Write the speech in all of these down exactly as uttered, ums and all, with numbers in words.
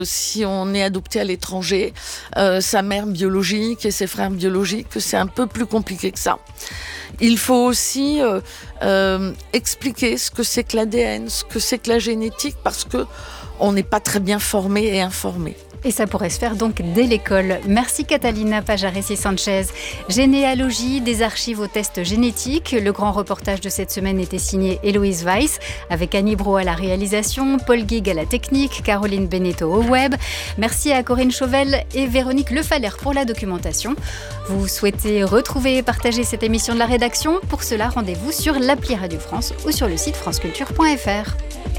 Si on est adopté à l'étranger, euh, sa mère biologique et ses frères biologiques, c'est un peu plus compliqué que ça. Il faut aussi euh, euh, expliquer ce que c'est que l'A D N, ce que c'est que la génétique, parce qu'on n'est pas très bien formé et informé. Et ça pourrait se faire donc dès l'école. Merci Catalina Pajaresi-Sanchez. Généalogie, des archives aux tests génétiques. Le grand reportage de cette semaine était signé Héloïse Weiss, avec Annie Brault à la réalisation, Paul Guig à la technique, Caroline Beneteau au web. Merci à Corinne Chauvel et Véronique Lefallère pour la documentation. Vous souhaitez retrouver et partager cette émission de la rédaction? Pour cela, rendez-vous sur l'appli Radio France ou sur le site franceculture point f r.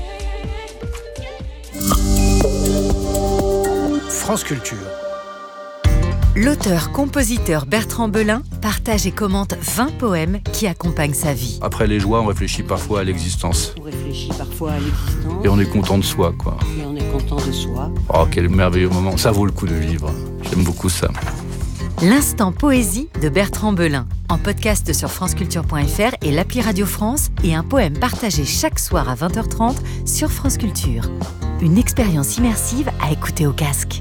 France Culture. L'auteur-compositeur Bertrand Belin partage et commente vingt poèmes qui accompagnent sa vie. Après les joies, on réfléchit parfois à l'existence. On réfléchit parfois à l'existence. Et on est content de soi, quoi. Et on est content de soi. Oh, quel merveilleux moment. Ça vaut le coup de vivre. J'aime beaucoup ça. L'instant poésie de Bertrand Belin, en podcast sur franceculture point f r et l'appli Radio France, et un poème partagé chaque soir à vingt heures trente sur France Culture. Une expérience immersive à écouter au casque.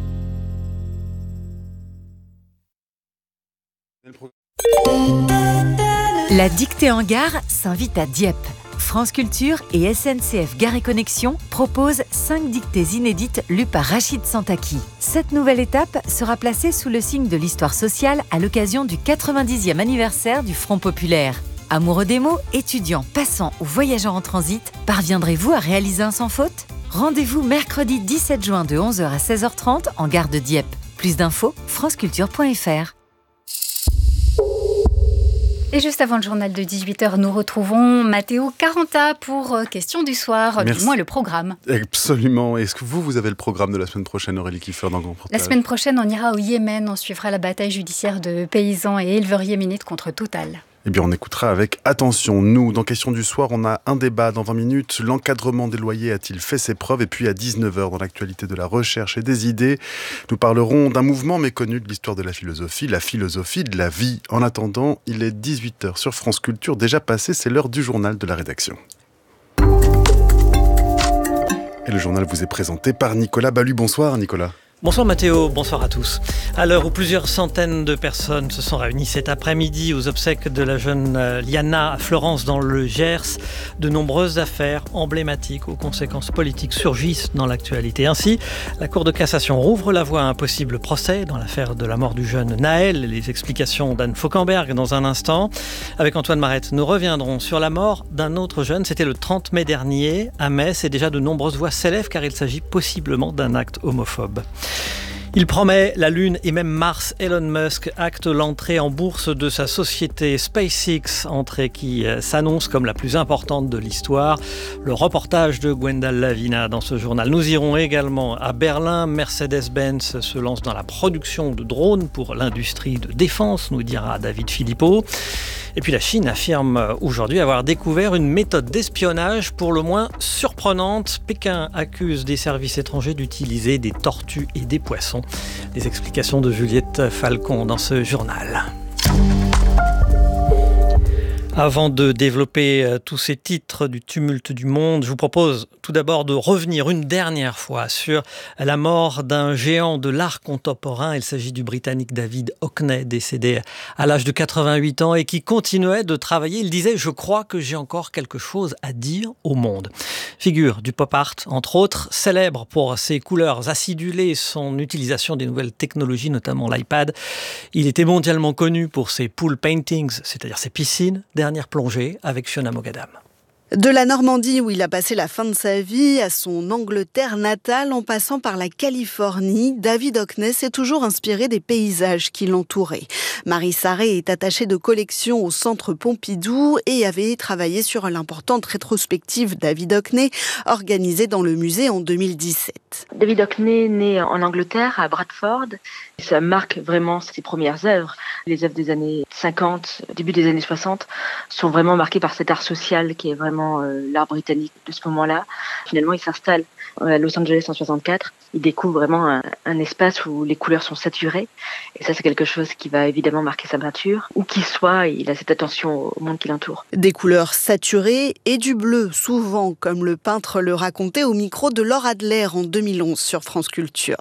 La dictée en gare s'invite à Dieppe. France Culture et S N C F Gare et Connexion proposent cinq dictées inédites lues par Rachid Santaki. Cette nouvelle étape sera placée sous le signe de l'histoire sociale à l'occasion du quatre-vingt-dixième anniversaire du Front populaire. Amoureux des mots, étudiants, passants ou voyageurs en transit, parviendrez-vous à réaliser un sans faute ? Rendez-vous mercredi dix-sept juin de onze heures à seize heures trente en gare de Dieppe. Plus d'infos, franceculture point f r. Et juste avant le journal de dix-huit heures, nous retrouvons Matteo Caranta pour Question du soir, Merci. Du moins le programme. Absolument. Est-ce que vous, vous avez le programme de la semaine prochaine, Aurélie Kiefer, dans Grand Portage ? La semaine prochaine, on ira au Yémen. On suivra la bataille judiciaire de paysans et éleveurs yéménites contre Total. Eh bien, on écoutera avec attention. Nous, dans Question du soir, on a un débat dans vingt minutes. L'encadrement des loyers a-t-il fait ses preuves ? Et puis, à dix-neuf heures, dans l'actualité de la recherche et des idées, nous parlerons d'un mouvement méconnu de l'histoire de la philosophie, la philosophie de la vie. En attendant, il est dix-huit heures sur France Culture. Déjà passé, c'est l'heure du journal de la rédaction. Et le journal vous est présenté par Nicolas Ballu. Bonsoir, Nicolas. Bonsoir Mathéo, bonsoir à tous. À l'heure où plusieurs centaines de personnes se sont réunies cet après-midi aux obsèques de la jeune Liana à Florence dans le Gers, de nombreuses affaires emblématiques aux conséquences politiques surgissent dans l'actualité. Ainsi, la Cour de cassation rouvre la voie à un possible procès dans l'affaire de la mort du jeune Naël. Les explications d'Anne Fauquemberg dans un instant. Avec Antoine Marette, nous reviendrons sur la mort d'un autre jeune. C'était le trente mai dernier à Metz et déjà de nombreuses voix s'élèvent car il s'agit possiblement d'un acte homophobe. Il promet la Lune et même Mars. Elon Musk acte l'entrée en bourse de sa société SpaceX, entrée qui s'annonce comme la plus importante de l'histoire. Le reportage de Gwendal Lavina dans ce journal. Nous irons également à Berlin. Mercedes-Benz se lance dans la production de drones pour l'industrie de défense, nous dira David Philippot. Et puis la Chine affirme aujourd'hui avoir découvert une méthode d'espionnage pour le moins surprenante. Pékin accuse des services étrangers d'utiliser des tortues et des poissons. Les explications de Juliette Falcon dans ce journal. Avant de développer tous ces titres du tumulte du monde, je vous propose tout d'abord de revenir une dernière fois sur la mort d'un géant de l'art contemporain. Il s'agit du Britannique David Hockney, décédé à l'âge de quatre-vingt-huit ans et qui continuait de travailler. Il disait « Je crois que j'ai encore quelque chose à dire au monde ». Figure du pop art, entre autres, célèbre pour ses couleurs acidulées et son utilisation des nouvelles technologies, notamment l'iPad. Il était mondialement connu pour ses pool paintings, c'est-à-dire ses piscines. Dernière plongée avec Fiona Mogadam. De la Normandie, où il a passé la fin de sa vie, à son Angleterre natale, en passant par la Californie, David Hockney s'est toujours inspiré des paysages qui l'entouraient. Marie Sarré est attachée de collection au Centre Pompidou et avait travaillé sur l'importante rétrospective David Hockney, organisée dans le musée en deux mille dix-sept. David Hockney, né en Angleterre, à Bradford, ça marque vraiment ses premières œuvres. Les œuvres des années cinquante, début des années soixante, sont vraiment marquées par cet art social qui est vraiment vraiment euh, l'art britannique de ce moment-là. Finalement, il s'installe à Los Angeles en soixante-quatre. Il découvre vraiment un, un espace où les couleurs sont saturées. Et ça, c'est quelque chose qui va évidemment marquer sa peinture. Où qu'il soit, il a cette attention au monde qui l'entoure. Des couleurs saturées et du bleu, souvent, comme le peintre le racontait au micro de Laure Adler en deux mille onze sur France Culture.